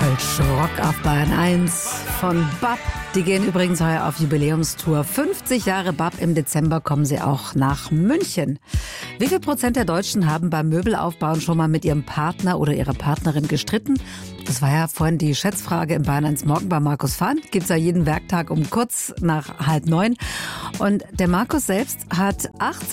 Kölsch Rock auf Bayern 1 von BAP. Die gehen übrigens heuer auf Jubiläumstour. 50 Jahre BAP, im Dezember kommen sie auch nach München. Wie viel Prozent der Deutschen haben beim Möbelaufbauen schon mal mit ihrem Partner oder ihrer Partnerin gestritten? Das war ja vorhin die Schätzfrage im Bayern 1 Morgen bei Markus Fahn. Gibt's ja jeden Werktag um kurz nach 8:30. Und der Markus selbst hat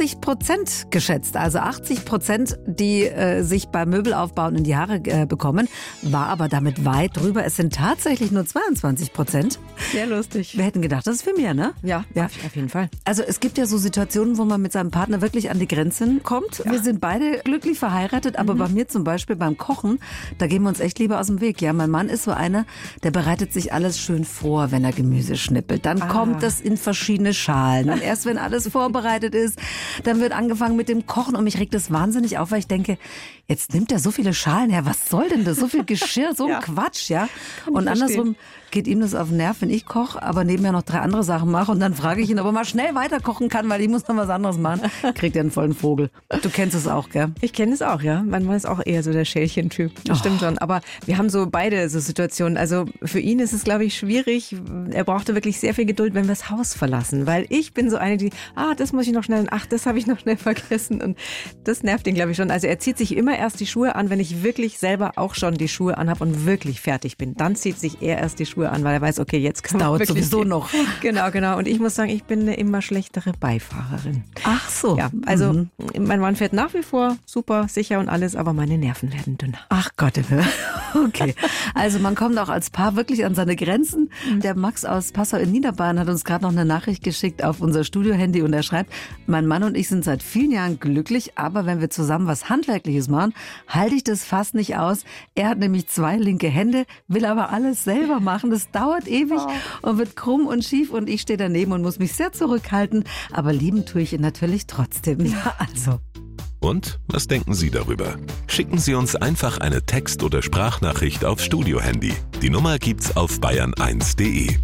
80% geschätzt. Also 80%, die sich beim Möbelaufbauen in die Haare bekommen, war aber damit weit drüber. Es sind tatsächlich nur 22%. Sehr lustig. Wir hätten gedacht, das ist viel mehr, ne? Ja, auf jeden Fall. Also es gibt ja so Situationen, wo man mit seinem Partner wirklich an die Grenzen kommt. Ja. Wir sind beide glücklich verheiratet, aber bei mir zum Beispiel beim Kochen, da gehen wir uns echt lieber aus dem Weg. Ja, mein Mann ist so einer, der bereitet sich alles schön vor, wenn er Gemüse schnippelt. Dann kommt das in verschiedene Schalen. Und erst wenn alles vorbereitet ist, dann wird angefangen mit dem Kochen. Und mich regt das wahnsinnig auf, weil ich denke, jetzt nimmt er so viele Schalen her. Was soll denn das? So viel Geschirr, so ein Quatsch, ja. Und andersrum geht ihm das auf den Nerv, wenn ich koche, aber nebenher noch 3 andere Sachen mache. Und dann frage ich ihn, ob er mal schnell weiter kochen kann, weil ich muss noch was anderes machen. Kriegt er einen vollen Vogel. Du kennst es auch, gell? Ich kenne es auch, ja. Mein Mann ist auch eher so der Schälchen-Typ. Das stimmt schon. Aber wir haben so beide so Situationen. Also für ihn ist es, glaube ich, schwierig. Er brauchte wirklich sehr viel Geduld, wenn wir das Haus verlassen. Weil ich bin so eine, die, das muss ich noch schnell, das habe ich noch schnell vergessen. Und das nervt ihn, glaube ich, schon. Also er zieht sich immer erst die Schuhe an, wenn ich wirklich selber auch schon die Schuhe anhabe und wirklich fertig bin. Dann zieht sich er erst die Schuhe an, weil er weiß, okay, jetzt kann dauert man wirklich sowieso noch. Genau. Und ich muss sagen, ich bin eine immer schlechtere Beifahrerin. Ach so. Ja, also mein Mann fährt nach wie vor super, sicher und alles, aber meine Nerven werden dünner. Ach Gott, okay. Also man kommt auch als Paar wirklich an seine Grenzen. Der Max aus Passau in Niederbayern hat uns gerade noch eine Nachricht geschickt auf unser Studiohandy und er schreibt, mein Mann und ich sind seit vielen Jahren glücklich, aber wenn wir zusammen was Handwerkliches machen, halte ich das fast nicht aus. Er hat nämlich 2 linke Hände, will aber alles selber machen. Das dauert ewig und wird krumm und schief und ich stehe daneben und muss mich sehr zurückhalten. Aber lieben tue ich ihn natürlich trotzdem. Ja, also. Und was denken Sie darüber? Schicken Sie uns einfach eine Text- oder Sprachnachricht aufs Studiohandy. Die Nummer gibt's auf bayern1.de.